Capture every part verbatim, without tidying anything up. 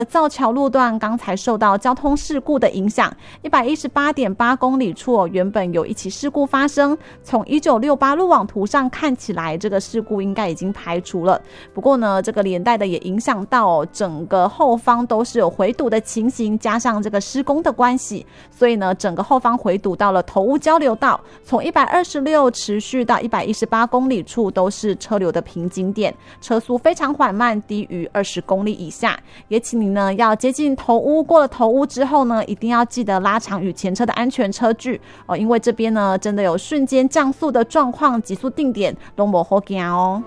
造桥路段刚才受到交通事故的影响， 一百一十八点八公里处、哦、原本有一起事故发生，从一九六八路网图上看起来这个事故应该已经排除了，不过呢这个连带的也影响到、哦、整个后方都是有回堵的情形，加上这个施工的关系，所以呢整个后方回堵到了头屋交流道，从一百二十六持续到一百一十八公里处都是车流的瓶颈点，车速非常缓慢，低于二十公里以下，也请您呢要接近头屋，过了头屋之后呢一定要记得拉长与前车的安全车距哦，因为这边呢真的有瞬间降速的状况，急速定点都不好走哦。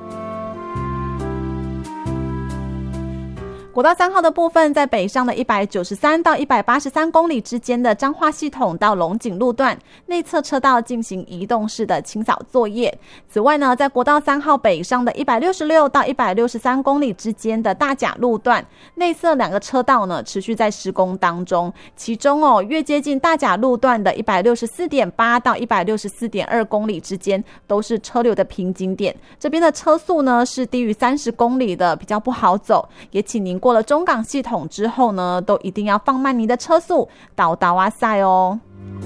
国道三号的部分，在北上的一百九十三到一百八十三公里之间的彰化系统到龙井路段内侧车道进行移动式的清扫作业。此外呢，在国道三号北上的一百六十六到一百六十三公里之间的大甲路段内侧两个车道呢持续在施工当中，其中哦越接近大甲路段的一百六十四点八到一百六十四点二公里之间都是车流的瓶颈点，这边的车速呢是低于三十公里的，比较不好走，也请您过了中港系统之后呢都一定要放慢您的车速，倒倒啊塞哦。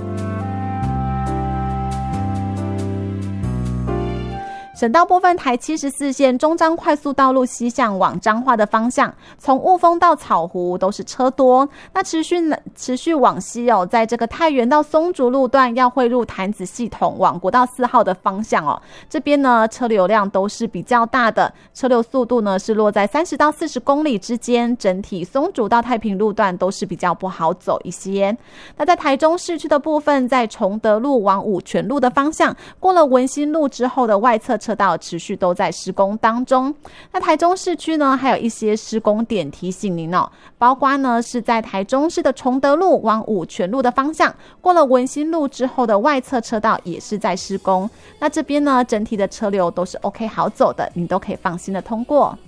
省道部分，台七十四线中彰快速道路西向往彰化的方向，从雾峰到草湖都是车多。那持续持续往西哦，在这个太原到松竹路段要汇入潭子系统往国道四号的方向哦，这边呢车流量都是比较大的，车流速度呢是落在三十到四十公里之间，整体松竹到太平路段都是比较不好走一些。那在台中市区的部分，在崇德路往五权路的方向，过了文心路之后的外侧车道持续都在施工当中。那台中市区呢还有一些施工点提醒您哦，包括呢是在台中市的崇德路往五权路的方向，过了文心路之后的外侧车道也是在施工，那这边呢整体的车流都是 OK 好走的，你都可以放心的通过。